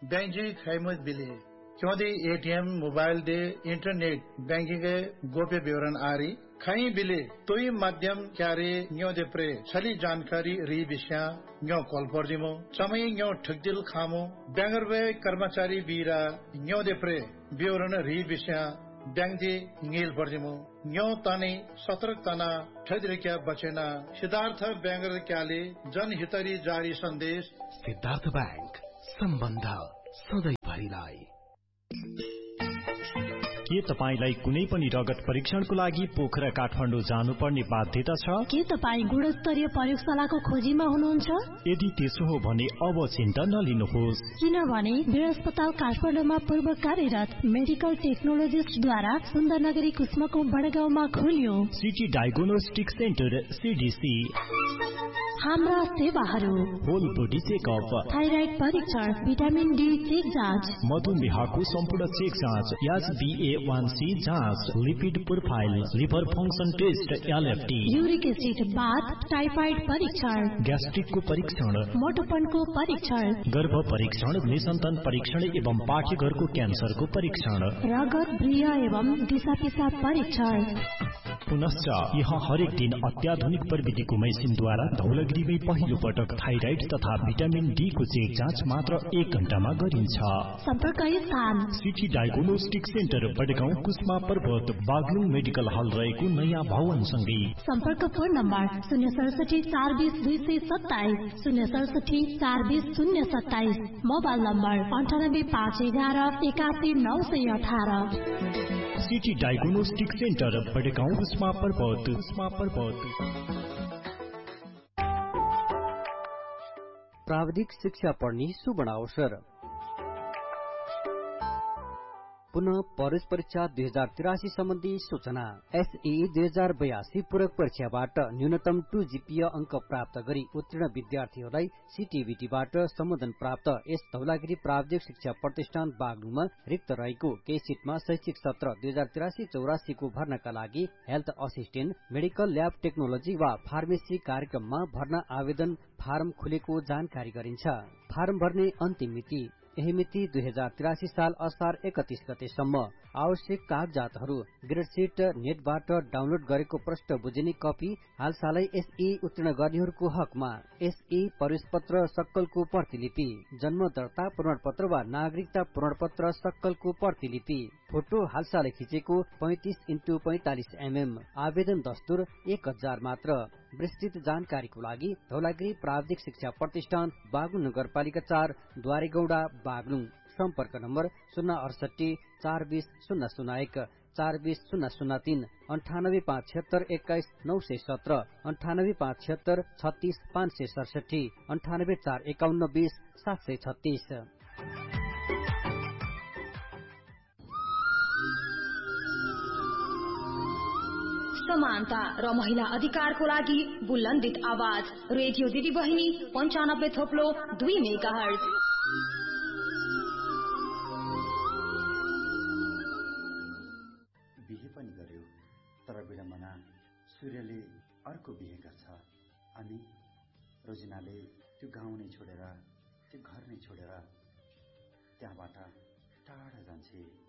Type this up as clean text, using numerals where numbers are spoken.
Bank खैमत बिले क्योंकि ATM mobile they internet banking के गोप्य विवरण आरी खई बिले तोई माध्यम क्यारे न्यो दे प्रे छली जानकारी री विषय न्यो कॉल पर दिमो समय न्यो ठगदिल खामो बैंगर वे कर्मचारी बीरा न्यो दे प्रे विवरण री विषय बैंक दे नील पर दिमो न्यो ताने सतर्क तना ठगरिक्या बचेना सिद्धार्थ बैंगर क्याले जनहितरी जारी संदेश सिद्धार्थ बैंक सम्बन्ध सधैँ भरिलाई। के तपाईलाई कुनै पनि रगत परीक्षणको लागि पोखरा काठमाडौँ जानुपर्ने बाध्यता छ? के तपाई गुणस्तरीय प्रयोगशालाको खोजीमा हुनुहुन्छ? यदि त्यसो हो भने अब चिन्ता नलिनुहोस्, किनभने वीर अस्पताल काठमाडौँमा पूर्व कार्यरत मेडिकल टेक्नोलोजिस्टद्वारा सुन्दरनगरी कुस्माको बडगाउँमा खोलियो सिटी डायग्नोस्टिक सेन्टर सीडीसी। हाम्रा सेवाहरू होल बॉडी चेकअप, थाइराइड परीक्षण, भिटामिन डी चेक जाँच, मधुमेहको सम्पूर्ण चेक जाँच, HbA1c जाँच, lipid profile, liver function test LFT, uric acid बाथ, टाइफाइड परीक्षण, ग्यास्ट्रिकको परीक्षण, मोटोपनको परीक्षण, गर्भ परीक्षण, निसन्तान परीक्षण एवं पाठ्यघरको क्यान्सरको परीक्षण, रगत वृय एवं दिशा पिसाब परीक्षण। पुनश्च यहाँ हरेक दिन अत्याधुनिक प्रविधिको मेसिनद्वारा धौलागिरीमै पहिलो पटक थाइराइड तथा भिटामिन डी को चेक जाँच मात्र 1 घण्टामा गरिन्छ। सम्पर्क स्थान सिटी डायग्नोस्टिक सेन्टर बडगाउँ कुस्मा पर्वत बागलुङ मेडिकल हल रहेको नयाँ भवन सँगै। सम्पर्क phone number 067 420 227, 067 420 027, mobile number 98 511 81 918। City diagnostic centre बडगाउँ Kusma पर्वत। प्राविधिक शिक्षा पढ्ने सुवर्ण अवसर। पुनः प्रवेश परीक्षा 2083 सम्बन्धी सूचना। SEE 2082 पूरक परीक्षाबाट न्यूनतम 2 GPA अंक प्राप्त गरी उत्तीर्ण विद्यार्थीहरूलाई CTBT-बाट सम्बोधन प्राप्त यस धौलागिरी प्राविधिक शिक्षा प्रतिष्ठान बागलुङमा रिक्त रहेको केही सिटमा शैक्षिक सत्र 2083-84 को भर्नाका लागि health assistant, medical lab technology वा फार्मेसी कार्यक्रममा भर्ना आवेदन फारम खुलेको जानकारी गरिन्छ। फारम भर्ने अन्तिम मिति यही मिति 2083 साल असार 31 गतेसम्म। आवश्यक कागजातहरू ग्रेड सिट नेटबाट डाउनलोड गरेको प्रश्न बुझिने कपी, हालसालै SE उत्तीर्ण गर्नेहरूको हकमा SE प्रवेश पत्र सक्कलको प्रतिलिपि, जन्म दर्ता प्रमाणपत्र वा नागरिकता प्रमाणपत्र सक्कलको प्रतिलिपि, फोटो हालसालै खिचेको 35x45 mm, आवेदन दस्तुर 1000 मात्र। विस्तृत जानकारीको लागि धौलागिरी प्राविधिक शिक्षा प्रतिष्ठान बागलुङ नगरपालिका 4 द्वारेगौडा बागलुङ। सम्पर्क नम्बर 068 420 001, 420 003, 98 576 21 917, 98 576 36 567, 98 451 20 736। समानता र महिला अधिकारको लागि बुलन्दित आवाज रेडियो दिदी बहिनी 95.2 मेगाहर्ज। बिहे पनि गर्यो तर विडम्बना सूर्यले अर्को बिहे गर्छ अनि रोजिनाले त्यो गाउँ नै छोडेर त्यो घर नै छोडेर त्यहाँबाट टाढा जान्छे।